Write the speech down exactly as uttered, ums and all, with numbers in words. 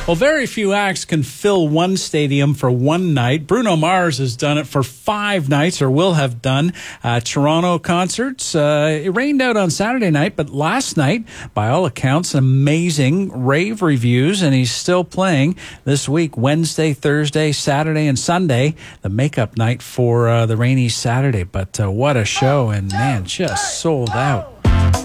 Well, very few acts can fill one stadium for one night. Bruno Mars has done it for five nights, or will have done. Uh, Toronto concerts. Uh, it rained out on Saturday night, but last night, by all accounts, amazing rave reviews, and he's still playing this week, Wednesday, Thursday, Saturday, and Sunday, the makeup night for uh, the rainy Saturday. But uh, what a show, and man, just sold out.